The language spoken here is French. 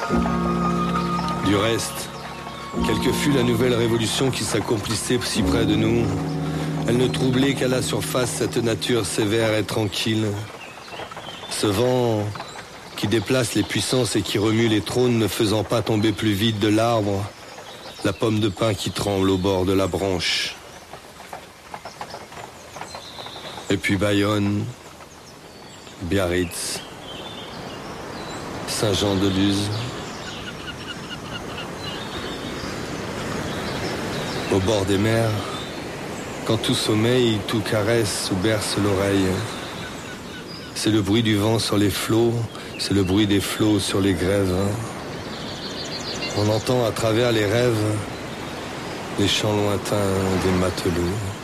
Du reste, quelle que fût la nouvelle révolution qui s'accomplissait si près de nous, elle ne troublait qu'à la surface cette nature sévère et tranquille. Ce vent qui déplace les puissances et qui remue les trônes ne faisant pas tomber plus vite de l'arbre la pomme de pin qui tremble au bord de la branche. Et puis Bayonne, Biarritz, Saint-Jean-de-Luz. Au bord des mers, quand tout sommeille, tout caresse ou berce l'oreille. C'est le bruit du vent sur les flots, c'est le bruit des flots sur les grèves. On entend à travers les rêves les chants lointains des matelots.